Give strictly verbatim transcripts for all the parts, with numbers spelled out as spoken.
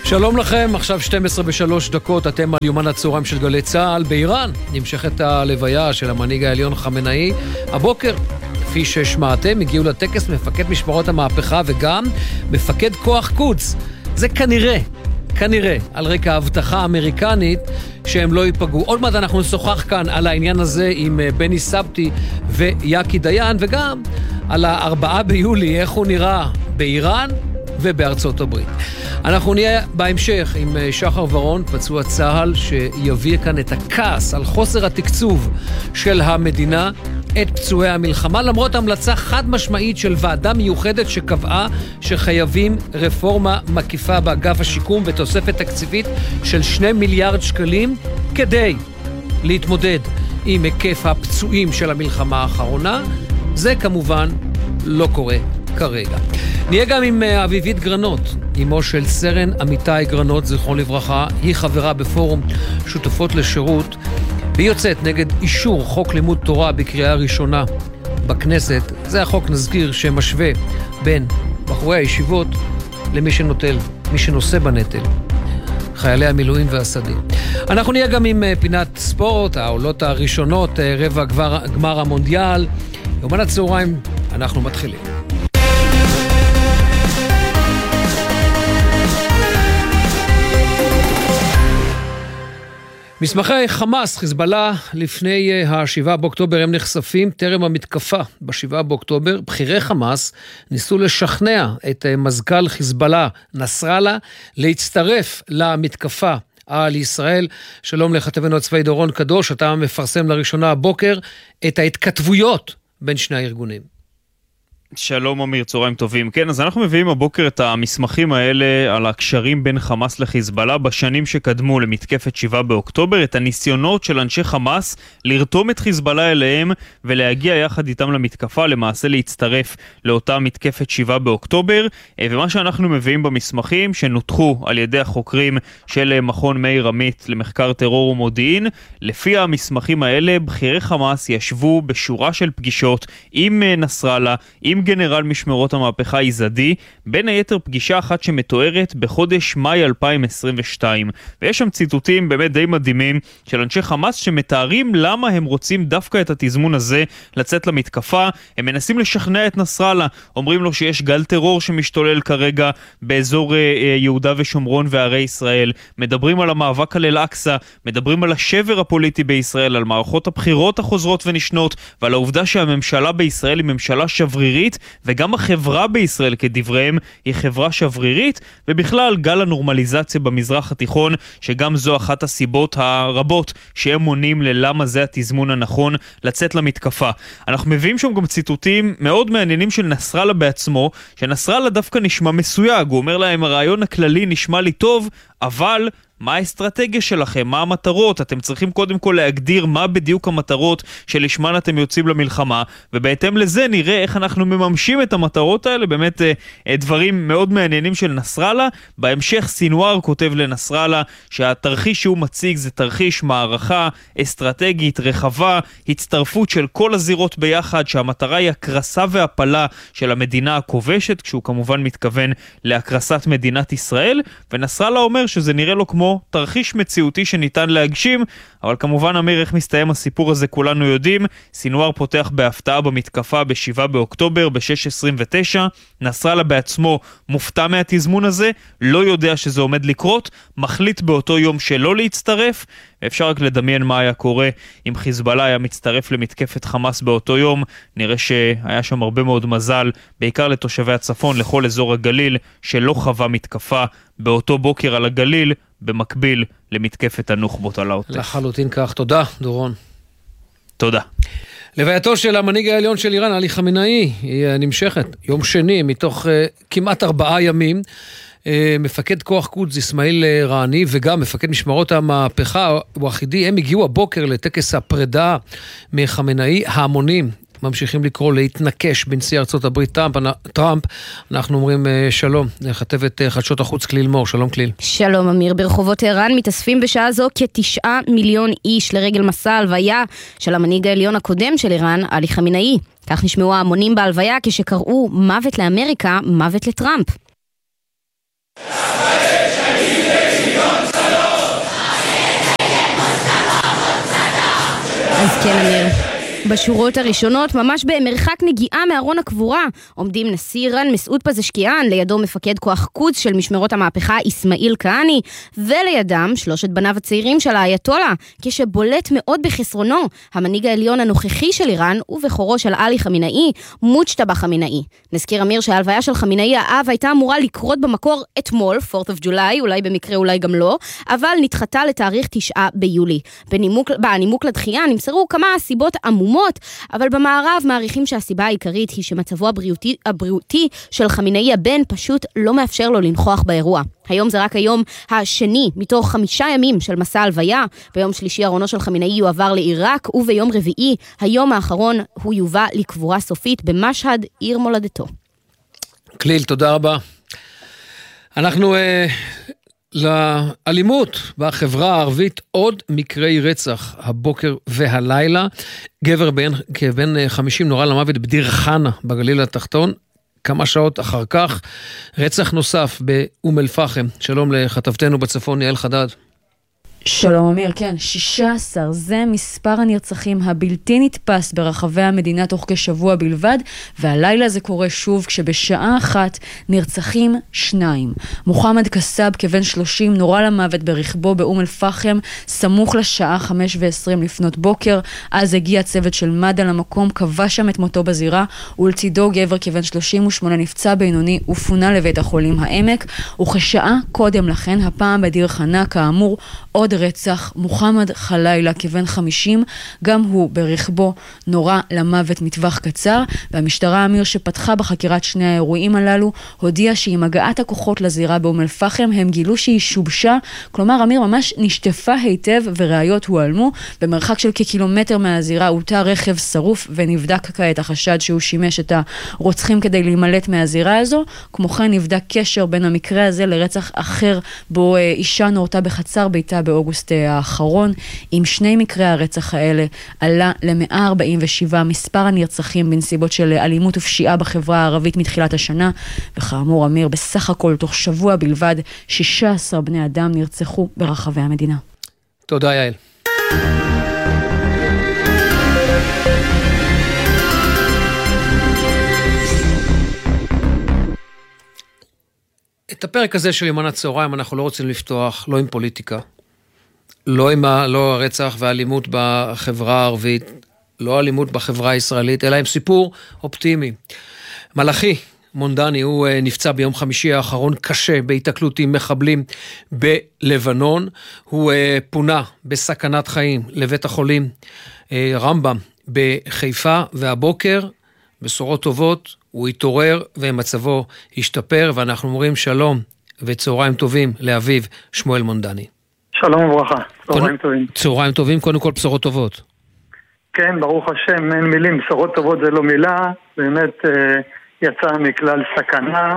שלום לכם, עכשיו שתים עשרה ושלוש דקות, אתם על יומן הצהריים של גלי צה"ל. באיראן נמשכת הלוויה של המנהיג העליון חמינאי. הבוקר, כפי ששמעתם, הגיעו לטקס מפקד משמרות המהפכה וגם מפקד כוח קודס. זה כנראה, כנראה, על רקע ההבטחה האמריקנית שהם לא ייפגעו. עוד מעט אנחנו נשוחח כאן על העניין הזה עם בני סבתי ויקי דיין, וגם על הארבעה ביולי, איך הוא נראה באיראן ובארצות הברית. אנחנו נהיה בהמשך עם שחר ורון, פצוע צהל, שיביא כאן את הכעס על חוסר התקצוב של המדינה את פצועי המלחמה, למרות המלצה חד משמעית של ועדה מיוחדת שקבעה שחייבים רפורמה מקיפה באגף השיקום ותוספת תקציבית של שני מיליארד שקלים כדי להתמודד עם היקף הפצועים של המלחמה האחרונה. זה כמובן לא קורה כרגע. נהיה גם עם אביבית גרנות, אמו של סרן אמיתי גרנות, זכרון לברכה. היא חברה בפורום שותפות לשירות, והיא יוצאת נגד אישור חוק לימוד תורה בקריאה ראשונה בכנסת. זה החוק, נזכיר, שמשווה בין בחורי הישיבות למי שנוטל, מי שנושא בנטל, חיילי המילואים והסדיר. אנחנו נהיה גם עם פינת ספורט, העולות הראשונות, רבע גמר, גמר המונדיאל. יומן הצהריים, אנחנו מתחילים. מסמכי חמאס, חיזבאללה, לפני השבעה באוקטובר הם נחשפים. טרם המתקפה בשבעה באוקטובר, בכירי חמאס ניסו לשכנע את מזכ"ל חיזבאללה נסראללה להצטרף למתקפה על ישראל. שלום לכתבנו הצבאי דורון קדוש, אתה מפרסם לראשונה הבוקר את ההתכתבויות בין שני הארגונים. שלום אמיר, צהריים טובים. כן, אז אנחנו מביאים הבוקר את המסמכים האלה על הקשרים בין חמאס לחיזבאללה בשנים שקדמו למתקפת שבעה באוקטובר, את הניסיונות של אנשי חמאס לרתום את חיזבאללה אליהם ולהגיע יחד איתם למתקפה, למעשה להצטרף לאותה מתקפת שבעה באוקטובר. ומה שאנחנו מביאים במסמכים שנותחו על ידי החוקרים של מכון מאיר עמית למחקר טרור ומודיעין, לפי המסמכים האלה בכירי חמאס ישבו בשורה של פגישות עם נסראללה, עם גנרל משמרות המהפכה איזדי, בין היתר פגישה אחת שמתוארת בחודש מאי אלפיים עשרים ושתיים. ויש שם ציטוטים באמת די מדהימים של אנשי חמאס שמתארים למה הם רוצים דווקא את התזמון הזה לצאת למתקפה. הם מנסים לשכנע את נסראללה, אומרים לו שיש גל טרור שמשתולל כרגע באזור יהודה ושומרון וערי ישראל, מדברים על המאבק על אל-אקצה, מדברים על השבר הפוליטי בישראל, על מערכות הבחירות החוזרות ונשנות, ועל העובדה שהממשלה בישראל היא ממשלה שברירית, וגם החברה בישראל כדבריהם היא חברה שברירית, ובכלל גל הנורמליזציה במזרח התיכון, שגם זו אחת הסיבות הרבות שהם מונים ללמה זה התזמון הנכון לצאת למתקפה. אנחנו מביאים שם גם ציטוטים מאוד מעניינים של נסראללה בעצמו, שנסראללה דווקא נשמע מסויג, הוא אומר להם הרעיון הכללי נשמע לי טוב, אבל מה האסטרטגיה שלכם? מה המטרות? אתם צריכים קודם כל להגדיר מה בדיוק המטרות שלשמן אתם יוצאים למלחמה, ובהתאם לזה נראה איך אנחנו מממשים את המטרות האלה. באמת דברים מאוד מעניינים של נסראללה. בהמשך סינואר כותב לנסראללה שהתרחיש שהוא מציג זה תרחיש מערכה אסטרטגית רחבה, הצטרפות של כל הזירות ביחד, שהמטרה היא הקרסה והפלה של המדינה הכובשת, כשהוא כמובן מתכוון להקרסת מדינת ישראל. ונסראללה אומר שזה נראה לו כמו תרחיש מציאותי שניתן להגשים, אבל כמובן אמיר, איך מסתיים הסיפור הזה כולנו יודעים. סינואר פותח בהפתעה במתקפה בשבעה באוקטובר ב-שש עשרים ותשע, נסראללה בעצמו מופתע מהתזמון הזה, לא יודע שזה עומד לקרות, מחליט באותו יום שלא להצטרף. ואפשר רק לדמיין מה היה קורה אם חיזבאללה היה מצטרף למתקפת חמאס באותו יום. נראה שהיה שם הרבה מאוד מזל, בעיקר לתושבי הצפון, לכל אזור הגליל, שלא חווה מתקפה באותו בוקר על הגליל, במקביל למתקפת הנוח'בות על העוטף. לחלוטין כך. תודה, דורון. תודה. לווייתו של המנהיג העליון של איראן, עלי חמינאי, היא נמשכת יום שני מתוך uh, כמעט ארבעה ימים. Uh, מפקד כוח קודס אסמאעיל רעני וגם מפקד משמרות המהפכה וחידי, הם הגיעו הבוקר לטקס הפרידה מחמינאי. ההמונים ממשיכים לקרוא להתנקש בנשיא ארצות הברית טראמפ. טראמפ, אנחנו אומרים שלום, לכתבת חדשות החוץ כליל מור. שלום כליל. שלום אמיר. ברחובות טהרן מתאספים בשעה זו כתשעה מיליון איש לרגל מסע הלוויה של המנהיג העליון הקודם של איראן, עלי חמינאי. כך נשמעו ההמונים בהלוויה כשקראו מוות לאמריקה, מוות לטראמפ. כן, אמיר. בשורות הראשונות, ממש במרחק נגיעה מארון הקבורה, עומדים נשיא איראן מסעוד פזשקיאן, לידו מפקד כוח קודס של משמרות המהפכה איסמעיל כהני, ולידם שלושת בניו הצעירים של האייתולה, כשבולט מאוד בחסרונו, המנהיג העליון הנוכחי של איראן, ובכורו של עלי חמינאי, מוג'תבא חמינאי. נזכיר אמיר שההלוויה של חמינאי האב הייתה אמורה לקרות במקור אתמול, פורת' אוף ג'ולי, אולי במקרה אולי גם לא, אבל נדחתה לתאריך תשעה ביולי. בנימוק, בנימוק לדחייה נמסרו כמה סיבות עמומות, אבל במערב מעריכים שהסיבה העיקרית היא שמצבו הבריאותי, הבריאותי של חמינאי הבן פשוט לא מאפשר לו לנכוח באירוע. היום זה רק היום השני מתוך חמישה ימים של מסע הלוויה. ביום שלישי ארונו של חמינאי יועבר לעיראק, וביום רביעי, היום האחרון, הוא יובא לקבורה סופית במשהד, עיר מולדתו. כליל, תודה רבה. אנחנו אה, לאלימות בחברה הערבית, עוד מקרי רצח הבוקר והלילה. גבר בן, כבן חמישים נורה למוות בדיר חנה בגליל התחתון. כמה שעות אחר כך, רצח נוסף באום אל פחם. שלום לכתבתנו בצפון, יעל חדד. שלום אמיר, כן, שישה עשר, זה מספר הנרצחים הבלתי נתפס ברחבי המדינה תוך כשבוע בלבד, והלילה זה קורה שוב כשבשעה אחת נרצחים שניים. מוחמד קסאב כבן שלושים נורה למוות ברכבו באום אל פחם, סמוך לשעה חמש ועשרים לפנות בוקר. אז הגיע צוות של מד"א למקום, קבע שם את מותו בזירה, ולצידו גבר כבן שלושים ושמונה נפצע בינוני ופונה לבית החולים העמק. וכשעה קודם לכן, הפעם בדיר חנה, כאמור, עוד רצח, מוחמד חלילה כבן חמישים, גם הוא ברכבו נורה למוות מטווח קצר, והמשטרה אמיר שפתחה בחקירת שני האירועים הללו, הודיעה שעם הגעת הכוחות לזירה באום אל פחם, הם גילו שהיא שובשה, כלומר אמיר ממש נשטפה היטב וראיות הועלמו. במרחק של כקילומטר מהזירה הותר רכב שרוף, ונבדק כעת החשד שהוא שימש את הרוצחים כדי להימלט מהזירה הזו. כמו כן נבדק קשר בין המקרה הזה לרצח אחר, בו אישה נורתה בחצר ביתה באוגוסט האחרון. עם שני מקרי הרצח האלה עלה ל-מאה ארבעים ושבעה מספר הנרצחים בנסיבות של אלימות ופשיעה בחברה הערבית מתחילת השנה, וכאמור אמיר, בסך הכל תוך שבוע בלבד שישה עשר בני אדם נרצחו ברחבי המדינה. תודה יעל. את הפרק הזה של יומן הצהריים אנחנו לא רוצים לפתוח, לא עם פוליטיקה, לא עם ה, לא הרצח והאלימות בחברה הערבית, לא אלימות בחברה הישראלית, אלא עם סיפור אופטימי. מלאכי מונדני, הוא נפצע ביום חמישי האחרון קשה בהתקלות עם מחבלים בלבנון. הוא פונה בסכנת חיים לבית החולים רמב"ם בחיפה, והבוקר בשורות טובות הוא התעורר ומצבו השתפר, ואנחנו אומרים שלום וצהריים טובים לאביו שמואל מונדני. שלום וברכה, צהריים טובים. צהריים טובים, קודם כל בשורות טובות. כן, ברוך השם, אין מילים, בשורות טובות זה לא מילה, באמת יצא מכלל סכנה,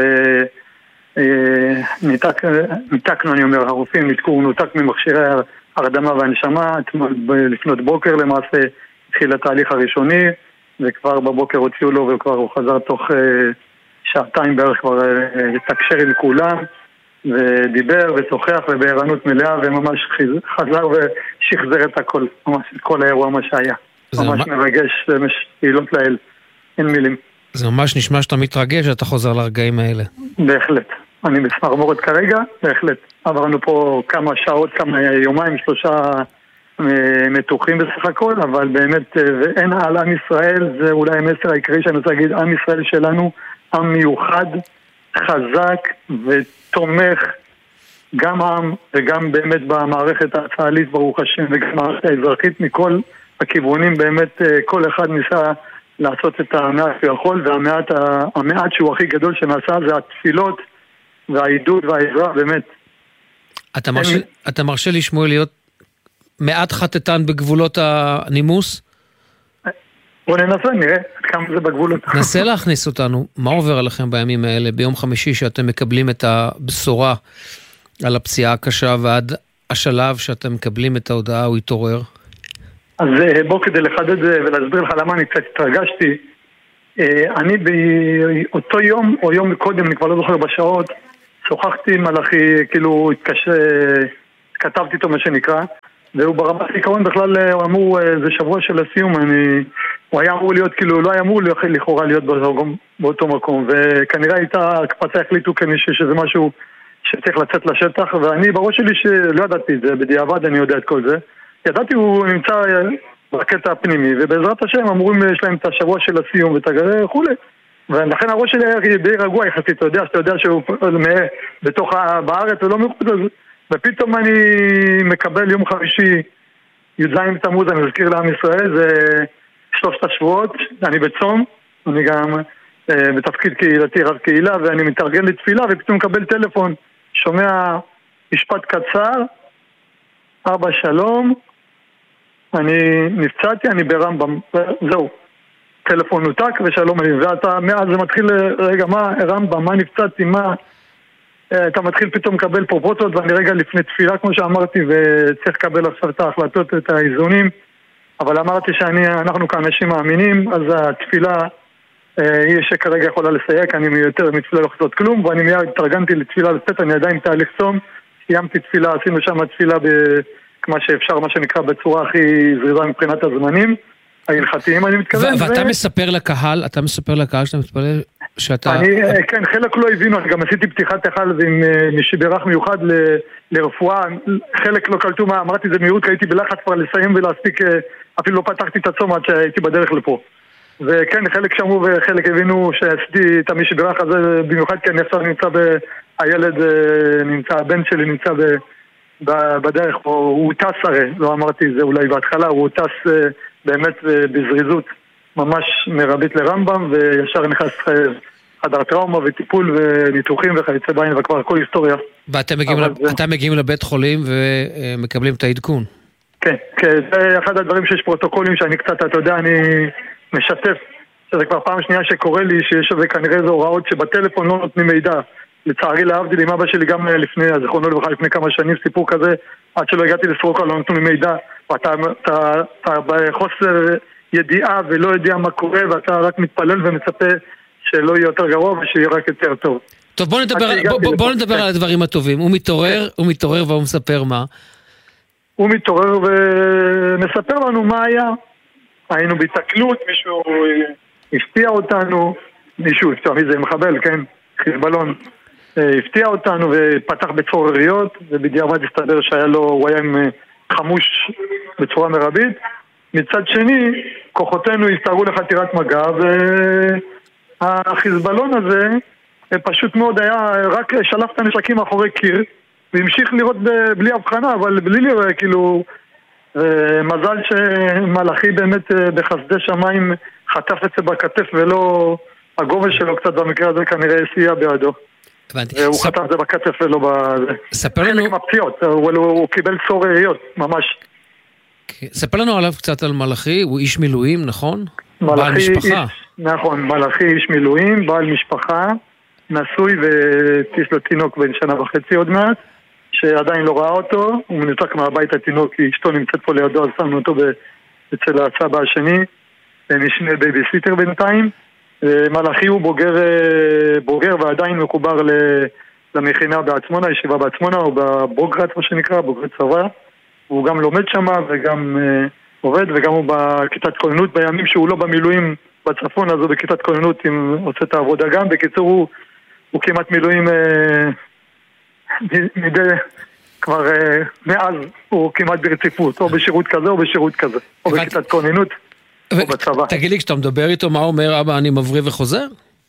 וניתקנו, אני אומר, הרופאים ניתקו, נותק ממכשירי הרדמה והנשמה, לפנות בוקר למעשה התחיל התהליך הראשוני, וכבר בבוקר הוציאו לו, וכבר הוא חזר תוך שעתיים בערך כבר לתקשר עם כולם, ודיבר ושוחח ובערנות מלאה, וממש חזר ושחזר את הכל, ממש את כל האירוע מה שהיה. ממש מרגש, ממש פעילות לאל, אין מילים. זה ממש נשמע שאתה מתרגש שאתה חוזר לרגעים האלה. בהחלט, אני בסמרמורת כרגע, בהחלט. עברנו פה כמה שעות, כמה יומיים, שלושה מתוחים בסך הכל, אבל באמת, ואין על עם ישראל, זה אולי המסר העיקרי שאני רוצה להגיד, עם ישראל שלנו, עם מיוחד, חזק ותומך, גם עם וגם באמת במערכת הצה"לית ברוך השם, וגם במערכת האזרחית מכל הכיוונים, באמת כל אחד ניסה לעשות את המעט שיכול, והמעט המעט שהוא הכי גדול שנעשה זה התפילות והעידוד והעזרה, באמת. אתה מרשה, אתה מרשה לשמוע להיות מעט חטטן בגבולות הנימוס? בוא ננסה, נראה כמה זה בגבולות. נסה להכניס אותנו, מה עובר עליכם בימים האלה, ביום חמישי שאתם מקבלים את הבשורה על הפציעה הקשה, ועד השלב שאתם מקבלים את ההודעה הוא התעורר? אז בוא, כדי לחדד ולהסביר לך למה אני קצת התרגשתי, אני באותו יום, או יום קודם, אני כבר לא זוכר בשעות, שוחחתי עם מלאכי, כאילו התקשר, כתבתי איתו מה שנקרא, והוא ברמת עיקרון בכלל, הוא אמור, זה שבוע של הסיום, אני, הוא היה אמור להיות, כאילו, לא היה אמור לכאורה להיות באותו מקום, וכנראה הייתה הקפצה, החליטו כמישהו שזה משהו שצריך לצאת לשטח, ואני בראש שלי שלא ידעתי את זה, בדיעבד אני יודע את כל זה. ידעתי, הוא נמצא בקטע הפנימי, ובעזרת השם אמורים, יש להם את השבוע של הסיום ואת הגרה וכולי. ולכן הראש שלי היה די רגוע יחסית, אתה יודע, שאתה יודע שהוא בתוך בארץ ולא מחוץ, ופתאום אני מקבל יום חמישי, י"ז בתמוז, אני מזכיר לעם ישראל, זה שלושת השבועות, אני בצום, אני גם אה, בתפקיד קהילתי, רב קהילה, ואני מתארגן לתפילה, ופתאום מקבל טלפון, שומע משפט קצר, אבא שלום, אני נפצעתי, אני ברמב"ם, זהו. טלפון נותק ושלום אני, ואתה מאז זה מתחיל, רגע, מה, רמב"ם, מה נפצעתי, מה, אתה מתחיל פתאום לקבל פרופורציות, ואני רגע לפני תפילה, כמו שאמרתי, וצריך לקבל עכשיו את ההחלטות, את האיזונים, אבל אמרתי שאנחנו כאנשים מאמינים, אז התפילה היא שכרגע יכולה לסייע, כי אני יותר מתפילה לא חסות כלום, ואני מיד התארגנתי לתפילה לצאת, אני עדיין תהליך צום, סיימתי תפילה, עשינו שם תפילה כמו שאפשר, מה שנקרא, בצורה הכי זריזה מבחינת הזמנים, ההלכתיים אני מתכוון. ואתה מספר לקהל, אתה מספר לקהל שאתה מתפלל, שאתה... אני, כן, חלק לא הבינו, אני גם עשיתי פתיחת החל עם שיברך מיוחד לרפואה, חלק לא קלטו מה, אמרתי זה מיעוט, כי הייתי בלחץ כבר לסיים ולהספיק, אפילו לא פתחתי את הצום עד שהייתי בדרך לפה. וכן, חלק שמעו וחלק הבינו שעשיתי את המשברך הזה, במיוחד כי אני עכשיו נמצא הילד נמצא, הבן שלי נמצא בדרך, הוא טס הרי, לא אמרתי זה אולי בהתחלה, הוא טס באמת בזריזות ממש מרבית לרמב"ם, וישר נכנס חדר טראומה וטיפול וניתוחים וכיוצא בעין, וכבר הכל היסטוריה. ואתם מגיעים לבית חולים ומקבלים את העדכון. כן, זה אחד הדברים שיש פרוטוקולים שאני קצת, אתה יודע, אני משתף, שזה כבר פעם שנייה שקורה לי, שיש כנראה איזה הוראות שבטלפון לא נותנים מידע. לצערי להבדיל עם אבא שלי גם לפני, זיכרונו לברכה, לפני כמה שנים, סיפור כזה, עד שלא הגעתי לסורוקה לא נתנו לי מידע, ואתה אתה, אתה בחוסר ידיעה ולא יודע מה קורה, ואתה רק מתפלל ומצפה שלא יהיה יותר גרוע ושיהיה רק יותר טוב. טוב, בוא נדבר, בוא, בוא, בוא נדבר על הדברים הטובים. הוא מתעורר, הוא מתעורר והוא מספר מה? הוא מתעורר ומספר לנו מה היה. היינו בהתקלות, מישהו הפתיע אותנו, מישהו, אפשר מי זה מחבל, כן? חיזבאללון. הפתיע אותנו ופתח בצורריות, ובדיעבד הסתבר שהיה לו, הוא היה עם חמוש בצורה מרבית. מצד שני, כוחותינו הסתערו לחתירת מגע, והחיזבאללון הזה פשוט מאוד היה, רק שלף את הנשקים מאחורי קיר, והמשיך לראות בלי הבחנה, אבל בלי לראות, כאילו, מזל שמלאכי באמת בחסדי שמיים חטף את זה בכתף, ולא הגובה שלו קצת במקרה הזה כנראה סייע בידו. והוא ספ... חטף זה בכתף ולא בזה. ספר לנו... חלק מהפציעות, הוא, הוא קיבל צורריות, ממש. ספר לנו עליו קצת על מלאכי, הוא איש מילואים, נכון? מלאכי, בעל משפחה. איש, נכון, מלאכי איש מילואים, בעל משפחה, נשוי ויש לו תינוק בן שנה וחצי עוד מעט, שעדיין לא ראה אותו, הוא מנותק מהבית התינוק, כי אשתו נמצאת פה לידו, אז שמנו אותו אצל הסבא השני, נשנה בייביסיטר בינתיים. מלאכי הוא בוגר, בוגר ועדיין מקובר למכינה בעצמונה, ישיבה בעצמונה, או בבוגרת, מה שנקרא, בוגרת צבא. הוא גם לומד שם וגם עובד, וגם הוא בכיתת כוננות בימים שהוא לא במילואים בצפון, אז הוא בכיתת כוננות, עושה את העבודה גם. בקיצור, הוא, הוא כמעט מילואים מדי, כבר מאז הוא כמעט ברציפות, או בשירות כזה או בשירות כזה, או בכיתת כוננות. תגיד לי, כשאתה מדבר איתו, מה אומר, אבא, אני מבריא וחוזר?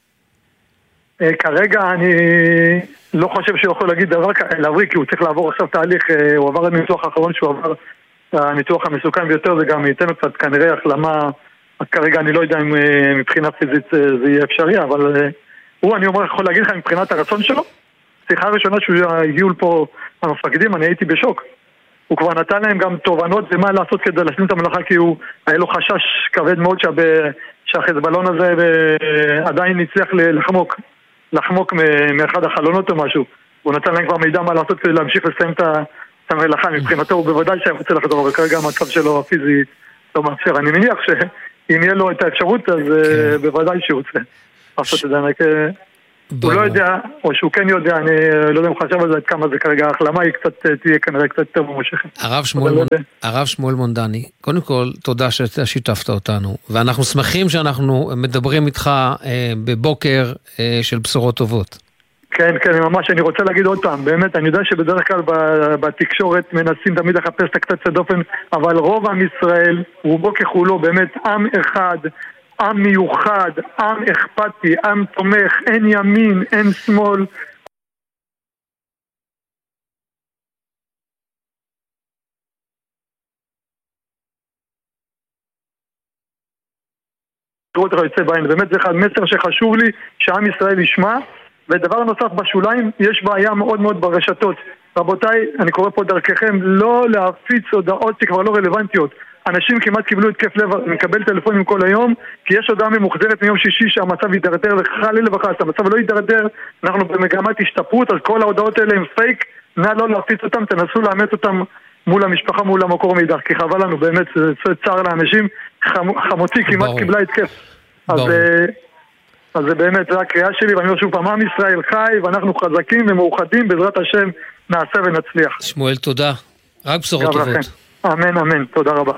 כרגע אני לא חושב שהוא יכול להגיד דבר להבריא, כי הוא צריך לעבור עכשיו תהליך, הוא עבר את הניתוח האחרון שהוא עבר, הניתוח המסוכן ביותר, זה גם ייתן לו קצת כנראה החלמה, אז כרגע אני לא יודע אם מבחינה פיזית זה יהיה אפשרי, אבל הוא, אני אומר, יכול להגיד לך מבחינת הרצון שלו, שיחה הראשונה שהגיעו לפה המפקדים, אני הייתי בשוק. הוא כבר נתן להם גם תובנות ומה לעשות כדי להשלים את המלאכה, כי הוא, היה לו חשש כבד מאוד שהחיזבאללון הזה עדיין הצליח לחמוק, לחמוק מאחד החלונות או משהו. הוא נתן להם כבר מידע מה לעשות כדי להמשיך לסיים את המלאכה. מבחינתו הוא בוודאי שהיה רוצה לחזור, וכרגע המצב שלו הפיזי לא מאפשר. אני מניח שאם יהיה לו את האפשרות, אז בוודאי שהוא רוצה לעשות את זה. הוא לא יודע, או שהוא כן יודע, אני לא יודע אם חשב על זה עד כמה זה כרגע, ההחלמה היא קצת, תהיה כנראה קצת יותר ממושכת. הרב שמואל מונדני, קודם כל, תודה ששיתפת אותנו, ואנחנו שמחים שאנחנו מדברים איתך בבוקר של בשורות טובות. כן, כן, ממש, אני רוצה להגיד עוד פעם, באמת, אני יודע שבדרך כלל בתקשורת מנסים תמיד לחפש את הקצת דופן, אבל רוב עם ישראל, רובו ככולו, באמת, עם אחד, עם מיוחד, עם אכפתי, עם תומך, אין ימין, אין שמאל. באמת זה אחד מסר שחשוב לי שעם ישראל ישמע. ודבר נוסף בשוליים, יש בעיה מאוד מאוד ברשתות. רבותיי, אני קורא פה דרככם, לא להפיץ הודעות שכבר לא רלוונטיות. אנשים כמעט קיבלו התקף לב, מקבל טלפונים כל היום, כי יש הודעה ממוחזרת מיום שישי שהמצב יידרדר, וחלילה וחס, המצב לא יידרדר, אנחנו במגמת השתפרות, אז כל ההודעות האלה הם פייק, נא לא להפיץ אותם, תנסו לאמת אותם מול המשפחה, מול המקור מידע, כי חבל לנו, באמת, זה צער לאנשים, חמותי כמעט קיבלה התקף. אז... אז זה באמת, זה הקריאה שלי, ואני אומר שוב פעם, עם ישראל חי, ואנחנו חזקים ומאוחדים, בעזרת השם נעשה ונצליח. שמואל, תודה. רק בשורות טובות. אמן, אמן. תודה רבה.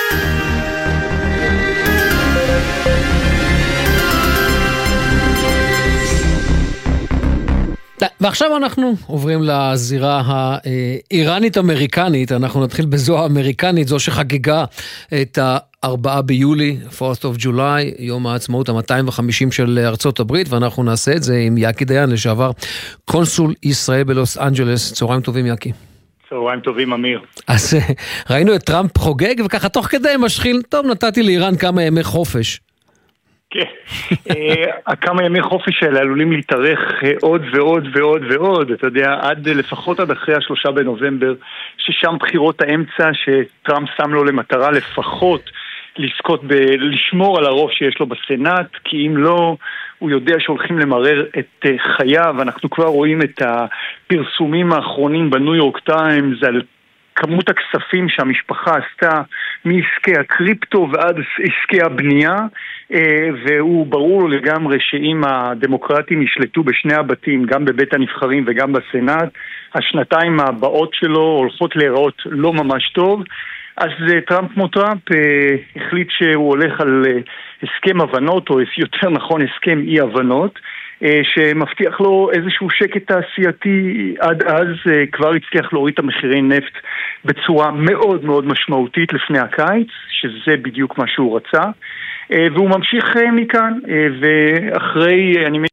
ועכשיו אנחנו עוברים לזירה האיראנית-אמריקנית, אנחנו נתחיל בזו האמריקנית, זו שחגגה את הארבעה ביולי, fourth of July, יום העצמאות ה-מאתיים וחמישים של ארצות הברית, ואנחנו נעשה את זה עם יאקי דיין, לשעבר קונסול ישראל בלוס אנג'לס. צהריים טובים, יאקי. צהריים טובים, אמיר. אז ראינו את טראמפ חוגג, וככה תוך כדי משחיל, טוב, נתתי לאיראן כמה ימי חופש. כן, כמה ימי חופש האלה עלולים להתארך עוד ועוד ועוד ועוד, אתה יודע, עד לפחות עד אחרי השלושה בנובמבר, ששם בחירות האמצע שטראמפ שם לו למטרה לפחות לזכות בלשמור על הרוב שיש לו בסנאט, כי אם לא, הוא יודע שהולכים למרר את חייו. אנחנו כבר רואים את הפרסומים האחרונים בניו יורק טיימס על כמות הכספים שהמשפחה עשתה מעסקי הקריפטו ועד עסקי הבנייה, והוא ברור לגמרי שאם הדמוקרטים ישלטו בשני הבתים, גם בבית הנבחרים וגם בסנאט, השנתיים הבאות שלו הולכות להיראות לא ממש טוב. אז טראמפ כמו טראמפ החליט שהוא הולך על הסכם הבנות, או יותר נכון הסכם אי הבנות, שמבטיח לו איזשהו שקט תעשייתי. עד אז כבר הצליח להוריד את המחירי נפט בצורה מאוד מאוד משמעותית לפני הקיץ, שזה בדיוק מה שהוא רצה, והוא ממשיך מכאן, ואחרי, אני